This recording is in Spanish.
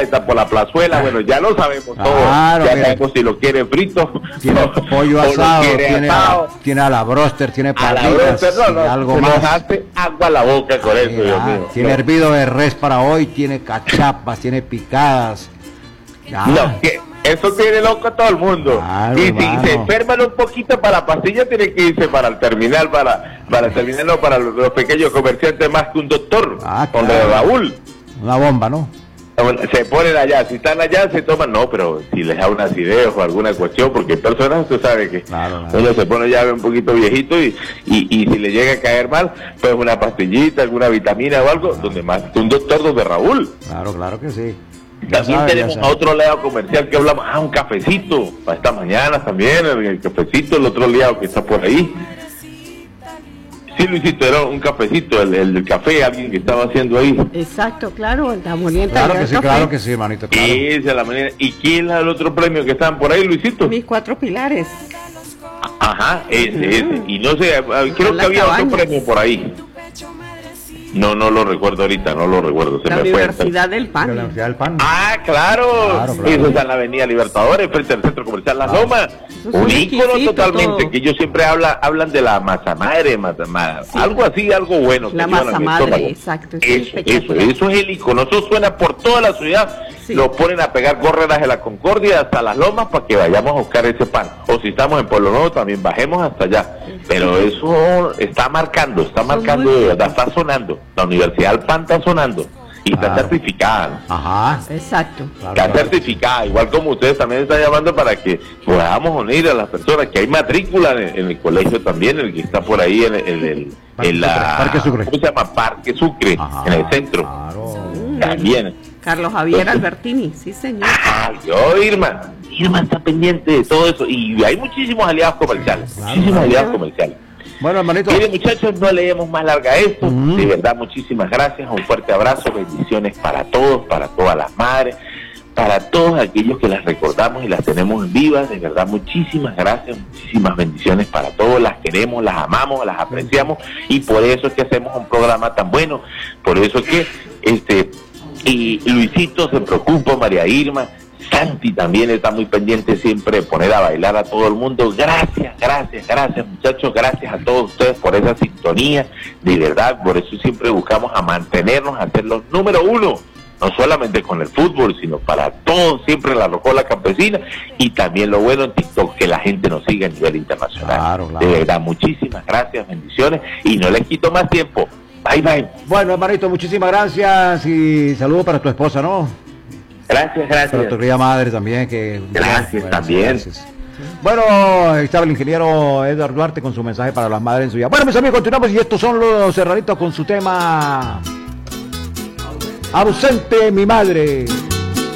está por la plazuela, bueno, ya lo sabemos todo. Claro, Ya mira. sabemos si lo quiere frito, Tiene pollo o lo asado, quiere asado. tiene a la broster, tiene A la parritas, broster, no, algo se más. nos hace agua a la boca con eso, Mira, Dios mío. tiene No. hervido de res para hoy, tiene cachapas, tiene picadas. Ya. No, que eso tiene loco a todo el mundo. Claro, y si hermano. se enferman un poquito para la pastilla, tiene que irse para el terminal, para el terminal, no, para los pequeños comerciantes, más que un doctor, con claro. Raúl. Una bomba, ¿no? Se ponen allá, si están allá se toman, no, pero si les da una acidez o alguna cuestión, porque hay personas, tú sabes que Claro. uno se pone ya un poquito viejito y si le llega a caer mal, pues una pastillita, alguna vitamina o algo, donde más que un doctor, donde Raúl. Claro que sí. Ya También sabe, tenemos ya a sabe. otro lado comercial que hablamos, un cafecito, para esta mañana también, el cafecito, el otro lado que está por ahí. Sí, Luisito, era un cafecito, el café, alguien que estaba haciendo ahí. Exacto, claro, la molienda Claro del que sí, café. claro que sí, hermanito, claro. Esa es la manera. ¿Y quién es el otro premio que estaban por ahí, Luisito? Mis 4 pilares. Ajá, ese. Y no sé, creo Las que había cabañas. otro premio por ahí. No lo recuerdo ahorita, no lo recuerdo, se La me fue. Universidad del De la Pan. Universidad del Pan. Ah, claro. Claro. Eso está en la Avenida Libertadores, frente al Centro Comercial Las Lomas. Eso es Un un ícono exquisito totalmente, todo. que ellos siempre hablan de la masa madre, algo así, algo bueno. que La llevan masa en el madre, estómago. exacto. Es Eso espectacular. es el icono, eso suena por toda la ciudad. Sí. Lo ponen a pegar correras de la Concordia hasta Las Lomas para que vayamos a buscar ese pan. O si estamos en Pueblo Nuevo, también bajemos hasta allá. Pero eso está marcando muy de verdad, está sonando. La Universidad del Pan está sonando y está Claro. certificada. Ajá. Exacto. Claro, Está claro. certificada, igual como ustedes también están llamando para que podamos unir a las personas, que hay matrícula en el colegio también, el que está por ahí en la Parque Sucre. ¿cómo se llama? Parque Sucre, Ajá, en el centro. Claro. También. Carlos Javier Albertini, sí señor. Irma está pendiente de todo eso y hay muchísimos aliados comerciales, Claro, muchísimos claro. aliados comerciales. Bueno, hermanito. Miren, muchachos, no leemos más larga esto. Ujú. De verdad, muchísimas gracias. Un fuerte abrazo, bendiciones para todos, para todas las madres, para todos aquellos que las recordamos y las tenemos vivas. De verdad, muchísimas gracias, muchísimas bendiciones para todos. Las queremos, las amamos, las apreciamos y por eso es que hacemos un programa tan bueno. Por eso es que y Luisito se preocupa, María Irma, Santi también está muy pendiente siempre de poner a bailar a todo el mundo. Gracias muchachos, gracias a todos ustedes por esa sintonía, de verdad, por eso siempre buscamos a mantenernos, a ser los número uno, no solamente con el fútbol, sino para todos, siempre la Rocola Campesina, y también lo bueno en TikTok, que la gente nos siga a nivel internacional. Claro. De verdad, muchísimas gracias, bendiciones, y no les quito más tiempo. Bye. Bueno, hermanito, muchísimas gracias y saludos para tu esposa, ¿no? Gracias. Para tu querida madre también, que... Gracias, también. Gracias. Bueno, estaba el ingeniero Edward Duarte con su mensaje para las madres en su día. Bueno, mis amigos, continuamos y estos son los Serranitos con su tema... Ausente mi madre.